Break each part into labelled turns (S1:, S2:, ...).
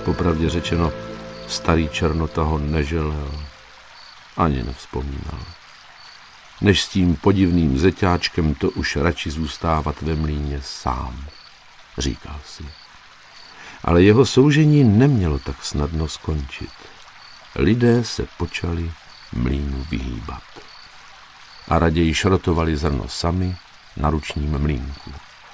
S1: Popravdě řečeno, starý Černota ho neželel, ani nevzpomínal. Než s tím podivným zeťáčkem to už radši zůstávat ve mlýně sám, říkal si. Ale jeho soužení nemělo tak snadno skončit. Lidé se počali mlýnu vyhýbat. A raději šrotovali zrno sami na ručním mlýnku.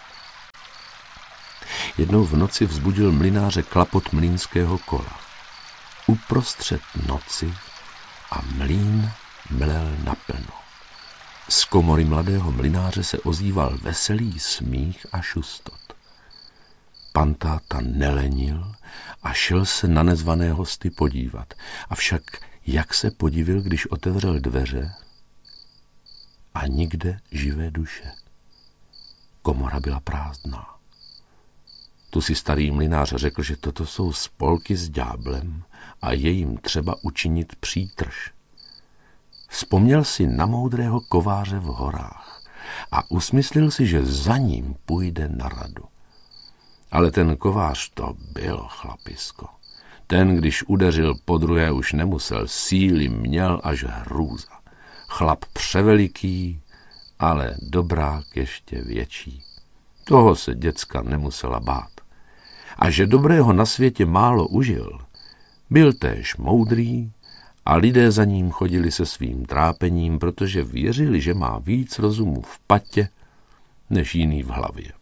S1: Jednou v noci vzbudil mlynáře klapot mlýnského kola. Uprostřed noci a mlýn mlel naplno. Z komory mladého mlynáře se ozýval veselý smích a šustot. Pan táta nelenil a šel se na nezvané hosty podívat. Avšak jak se podivil, když otevřel dveře a nikde živé duše. Komora byla prázdná. Tu si starý mlynář řekl, že toto jsou spolky s ďáblem a je jim třeba učinit přítrž. Vzpomněl si na moudrého kováře v horách a usmyslil si, že za ním půjde na radu. Ale ten kovář to bylo chlapisko. Ten, když udeřil podruhé, už nemusel, síly měl až hrůza. Chlap převeliký, ale dobrák ještě větší. Toho se děcka nemusela bát. A že dobrého na světě málo užil, byl též moudrý a lidé za ním chodili se svým trápením, protože věřili, že má víc rozumu v patě než jiný v hlavě.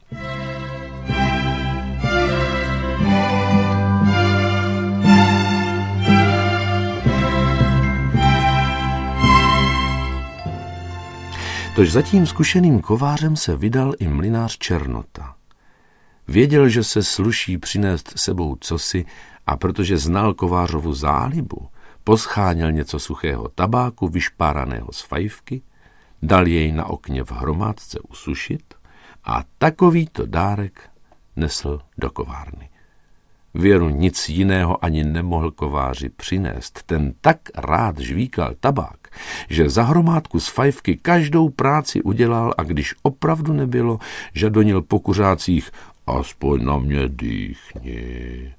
S1: Tož za tím zkušeným kovářem se vydal i mlynář Černota. Věděl, že se sluší přinést sebou cosi a protože znal kovářovu zálibu, poscháněl něco suchého tabáku vyšpáraného z fajfky, dal jej na okně v hromádce usušit a takovýto dárek nesl do kovárny. Věru nic jiného ani nemohl kováři přinést. Ten tak rád žvíkal tabák, že za hromádku z fajfky každou práci udělal a když opravdu nebylo, žadonil po kuřácích: aspoň na mě dýchni.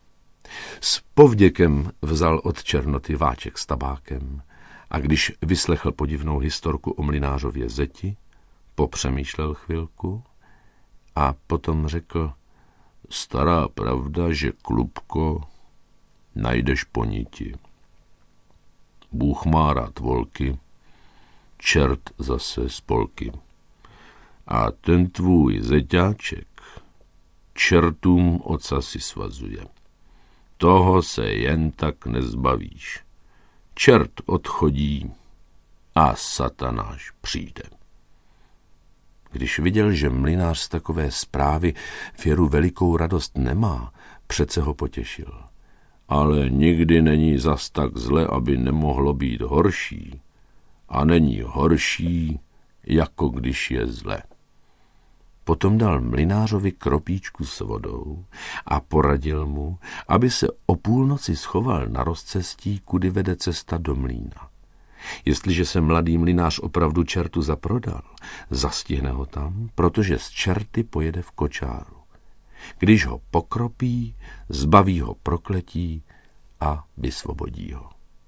S1: S povděkem vzal od Černoty váček s tabákem a když vyslechl podivnou historku o mlynářově zeti, popřemýšlel chvilku a potom řekl: stará pravda, že, klubko, najdeš po niti. Bůh má rád volky, čert zase spolky. A ten tvůj zeťáček čertům ocasy svazuje. Toho se jen tak nezbavíš. Čert odchodí a satanáš přijde. Když viděl, že mlynář z takové zprávy Věru velikou radost nemá, přece ho potěšil. Ale nikdy není zas tak zle, aby nemohlo být horší. A není horší, jako když je zle. Potom dal mlynářovi kropíčku s vodou a poradil mu, aby se o půlnoci schoval na rozcestí, kudy vede cesta do mlýna. Jestliže se mladý mlynář opravdu čertu zaprodal, zastihne ho tam, protože z čerty pojede v kočáru. Když ho pokropí, zbaví ho prokletí a vysvobodí ho.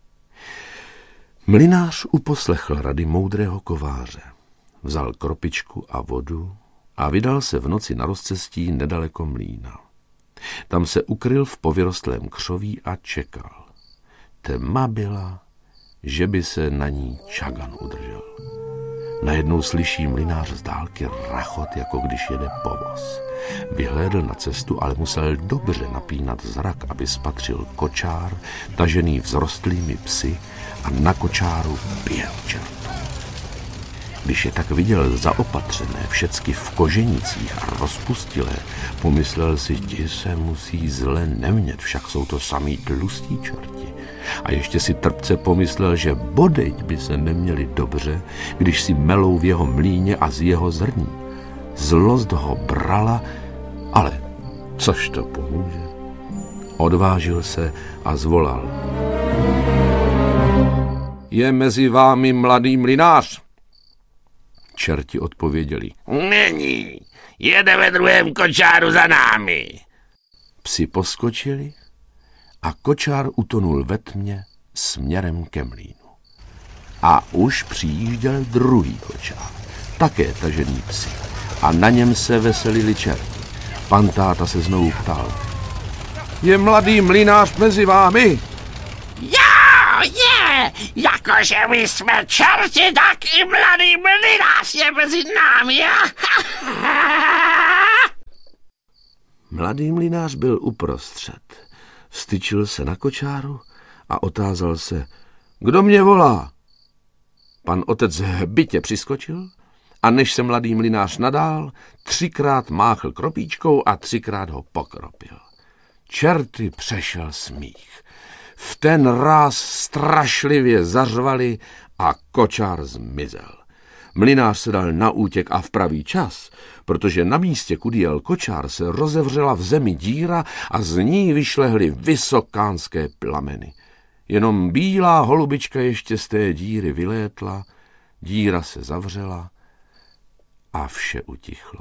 S1: Mlynář uposlechl rady moudrého kováře. Vzal kropičku a vodu a vydal se v noci na rozcestí nedaleko mlýna. Tam se ukryl v povyrostlém křoví a čekal. Tma byla, že by se na ní čagan udržel. Najednou slyší mlynář z dálky rachot, jako když jede povoz. Vyhlédl na cestu, ale musel dobře napínat zrak, aby spatřil kočár, tažený vzrostlými psy a na kočáru pěl čert. Když je tak viděl zaopatřené, všecky v koženicích a rozpustilé, pomyslel si, ti se musí zle nemět, však jsou to samý tlustí čerti. A ještě si trpce pomyslel, že bodejť by se neměli dobře, když si melou v jeho mlýně a z jeho zrní. Zlost ho brala, ale což to pomůže? Odvážil se a zvolal. Je mezi vámi mladý mlynář? Čerti odpověděli.
S2: Není, jede ve druhém kočáru za námi.
S1: Psi poskočili a kočár utonul ve tmě směrem ke mlýnu. A už přijížděl druhý kočár, také tažený psi, a na něm se veselili čerti. Pan táta se znovu ptal: Je mladý mlynář mezi vámi?
S2: Jo, je! Jakože my jsme čerti, tak i mladý mlynář je mezi námi.
S1: Mladý mlynář byl uprostřed. Vstyčil se na kočáru a otázal se: Kdo mě volá? Pan otec hbitě přiskočil a než se mladý mlynář nadál, 3krát máchl kropíčkou a 3krát ho pokropil. Čerty přešel smích. V ten ráz strašlivě zařvali a kočár zmizel. Mlynář se dal na útěk a v pravý čas, protože na místě, kudy jel kočár, se rozevřela v zemi díra a z ní vyšlehly vysokánské plameny. Jenom bílá holubička ještě z té díry vylétla, díra se zavřela a vše utichlo.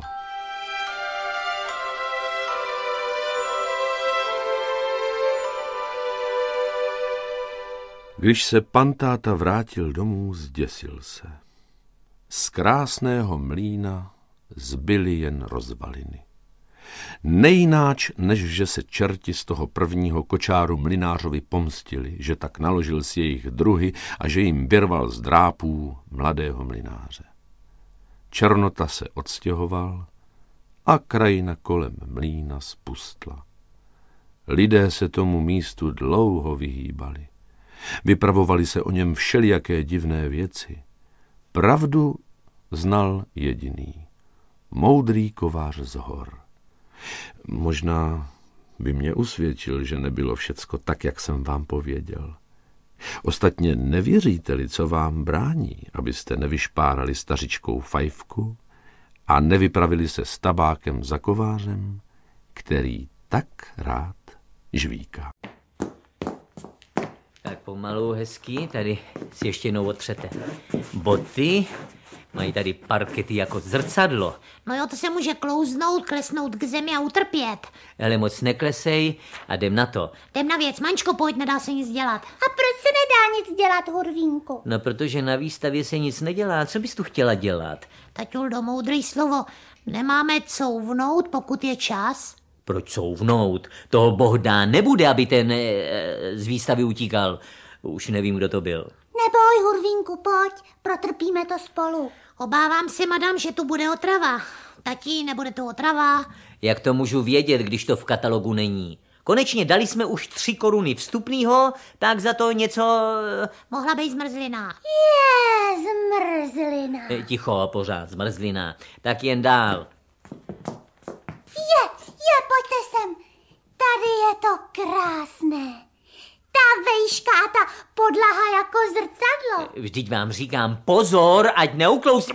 S1: Když se pan táta vrátil domů, zděsil se. Z krásného mlýna zbyly jen rozvaliny. Nejnáč, než že se čerti z toho prvního kočáru mlynářovi pomstili, že tak naložil s jejich druhy a že jim vyrval z drápů mladého mlynáře. Černota se odstěhoval a krajina kolem mlýna spustla. Lidé se tomu místu dlouho vyhýbali. Vypravovali se o něm všelijaké divné věci. Pravdu znal jediný, moudrý kovář z hor. Možná by mě usvědčil, že nebylo všecko tak, jak jsem vám pověděl. Ostatně nevěříte-li, co vám brání, abyste nevyšpárali stařičkou fajfku a nevypravili se s tabákem za kovářem, který tak rád žvíká.
S3: Tak pomalu, hezký, tady si ještě jednou otřete boty, mají tady parkety jako zrcadlo.
S4: No jo, to se může klouznout, klesnout k zemi a utrpět.
S3: Ale moc neklesej a jdem na to.
S4: Jdem na věc, Mančko, pojď, nedá se nic dělat.
S5: A proč se nedá nic dělat, Hurvínku?
S3: No, protože na výstavě se nic nedělá, co bys tu chtěla dělat?
S4: Taťuldo, moudrý slovo, nemáme couvnout, pokud je čas?
S3: Proč couvnout? Toho Bohdá nebude, aby ten z výstavy utíkal. Už nevím, kdo to byl.
S5: Neboj, Hurvínku, pojď, protrpíme to spolu.
S4: Obávám se, madam, že tu bude otrava. Tati, nebude to otrava?
S3: Jak to můžu vědět, když to v katalogu není? Konečně dali jsme už 3 koruny vstupného, tak za to něco...
S4: Mohla být zmrzlina.
S5: Je, zmrzlina.
S3: Ticho, pořád, zmrzlina. Tak jen dál.
S5: Je, pojďte sem. Tady je to krásné. Ta vejška a ta podlaha jako zrcadlo.
S3: Vždyť vám říkám pozor, ať neuklous...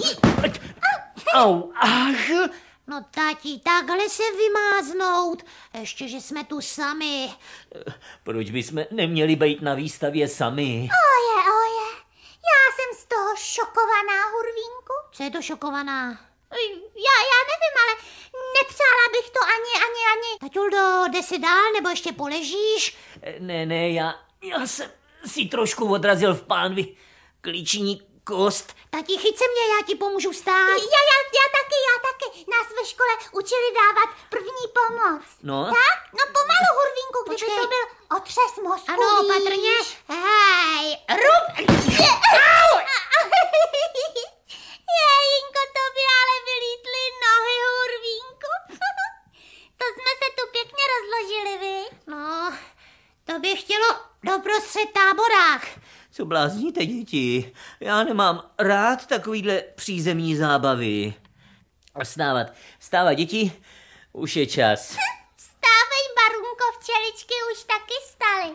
S3: Au, až...
S4: No tati, takhle se vymáznout. Ještě, že jsme tu sami.
S3: Proč bychom neměli být na výstavě sami?
S5: Oje, já jsem z toho šokovaná, Hurvínku.
S4: Co je to šokovaná?
S5: Já nevím, ale nepřála bych to ani.
S4: Taťuldo, jde se dál, nebo ještě poležíš?
S3: Ne, já jsem si trošku odrazil v pánvi klíční kost.
S4: Tati, chyť se mě, já ti pomůžu stát.
S5: Já taky. Nás ve škole učili dávat první pomoc.
S3: No?
S5: Tak? No pomalu, Hurvínku, kdyby
S4: Počkej.
S5: to byl otřes mozku,
S4: Ano,
S5: víš?
S4: patrně. Hej, rub!
S5: Jejinko, to by ale vylítly nohy, Hurvínku. To jsme se tu pěkně rozložili, viď?
S4: No, to by chtělo doprostřed táborách.
S3: Co blázníte, děti? Já nemám rád takovýhle přízemní zábavy. Vstávat, děti, už je čas.
S5: Vstávej, Barunko, včeličky už taky vstaly.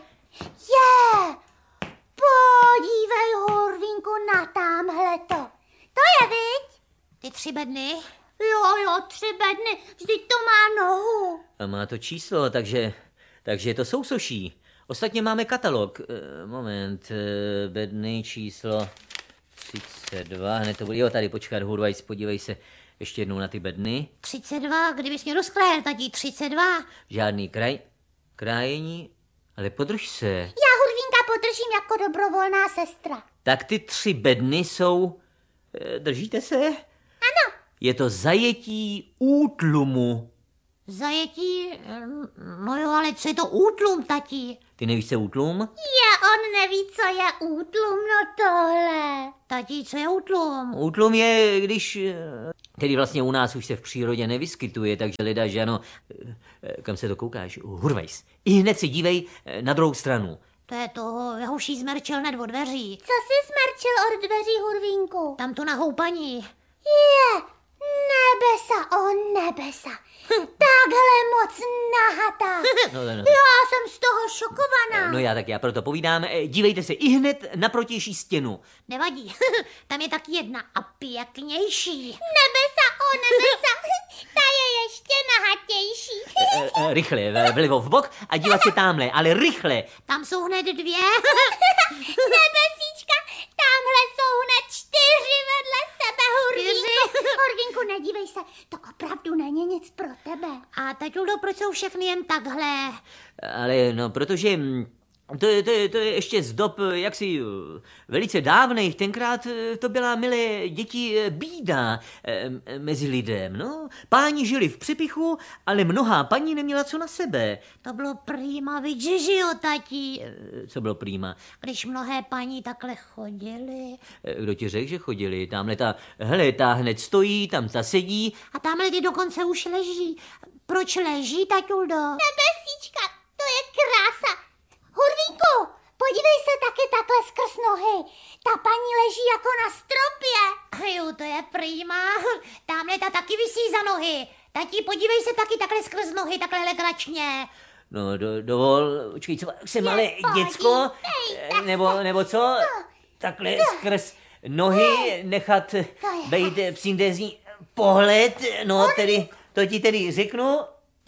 S5: Podívej, Hurvínku, na tamhleto. To je, viď?
S4: Ty 3 bedny?
S5: Jo, 3 bedny, vždyť to má nohu.
S3: A má to číslo, takže je to sousoší. Ostatně máme katalog. Moment, bedny číslo 32, hned to bude. Jo, tady počkat, Hurvajs, podívej se ještě jednou na ty bedny.
S4: 32, kdybys mě rozklél, tati, 32.
S3: Žádný krájení, Ale podrž se.
S5: Já Hurvínka podržím jako dobrovolná sestra.
S3: Tak ty 3 bedny jsou... Držíte se?
S5: Ano.
S3: Je to zajetí útlumu.
S4: Zajetí? No jo, ale co je to útlum, tati?
S3: Ty nevíš, co je útlum?
S5: On neví, co je útlum, no tohle.
S4: Tati, co je útlum?
S3: Útlum je, když... Tedy vlastně u nás už se v přírodě nevyskytuje, takže lidé, že ano... Kam se to koukáš? Hurvejs. I hned se dívej na druhou stranu.
S4: To je toho Jahuší zmerčil hned od dveří.
S5: Co jsi smrčil od dveří, Hurvínku?
S4: Tam tu nahou paní.
S5: Je, nebesa, nebesa. Takhle moc nahatá.
S3: No.
S5: Já jsem z toho šokovaná.
S3: No já proto povídám, dívejte se i hned na protější stěnu.
S4: Nevadí, tam je taky jedna a pěknější.
S5: Nebesa, nebesa. Ta je ještě nahatější.
S3: Rychle, vlevo v bok a dívat se tamhle, ale rychle.
S4: Tam jsou hned 2.
S5: Nebesíčka, tamhle jsou hned 4 vedle sebe, Hurvínku. Hurvínku, nedívej se, to opravdu není nic pro tebe.
S4: A taťuldo, proč jsou všechny jen takhle?
S3: Ale no, protože to je ještě z dob jaksi velice dávných. Tenkrát to byla, milé děti, bída mezi lidem. No, páni žili v přepichu, ale mnohá paní neměla co na sebe.
S4: To bylo prýma, vidíš, že jo, tati?
S3: Co bylo prýma?
S4: Když mnohé paní takhle chodily.
S3: Kdo ti řekl, že chodili? Tamhle ta hned stojí, tam ta sedí.
S4: A tamhle ty dokonce už leží. Proč leží, taťuldo?
S5: Nebesíčka, to je krása. Hurvínku, podívej se taky takhle skrz nohy. Ta paní leží jako na stropě.
S4: Jo, to je prýma. Tamhle ta taky visí za nohy. Tati, podívej se taky takhle skrz nohy, takhle legračně.
S3: No, dovol, počkej, co se malé děcko, nebo co? Takhle skrz nohy nechat bejt psyndézní pohled, no tedy, to ti tedy řeknu.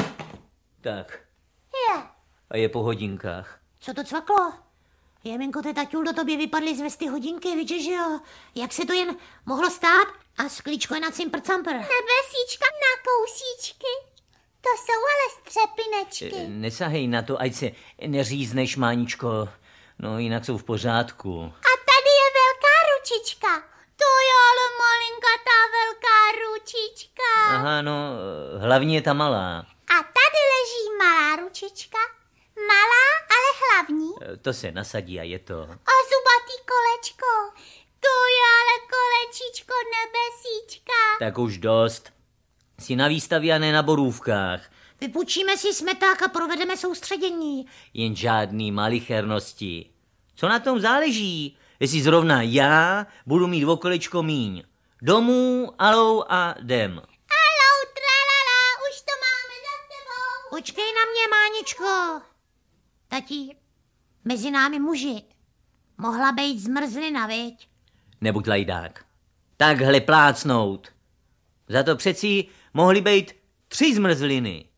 S3: Tak.
S5: Je.
S3: A je po hodinkách.
S4: Co to cvaklo? Jeminko, ty taťuldo, tobě vypadly z vesty hodinky, vidíš, že jo? Jak se to jen mohlo stát? A sklíčko je na cimpr-campr.
S5: Nebesíčka na kousíčky. To jsou ale střepinečky.
S3: Nesahej na to, ať se neřízneš, Máničko. No, jinak jsou v pořádku.
S5: A tady je velká ručička. To je ale malinkatá velká ručička.
S3: Aha, no, hlavně je ta malá.
S5: A tady leží malá ručička. Malá, ale hlavní.
S3: To se nasadí a je to.
S5: A zubatý kolečko. To je ale kolečičko nebesíčka.
S3: Tak už dost. Jsi na výstavě a ne na borůvkách.
S4: Vypůjčíme si smeták a provedeme soustředění.
S3: Jen žádný malichernosti. Co na tom záleží? Jestli zrovna já budu mít o kolečko míň. Domů, alou a jdem.
S5: Alou, tralala, už to máme za sebou.
S4: Počkej na mě, Máničko. Tati, mezi námi muži. Mohla být zmrzlina, viď?
S3: Nebuď lajdák. Takhle plácnout. Za to přeci mohly být 3 zmrzliny.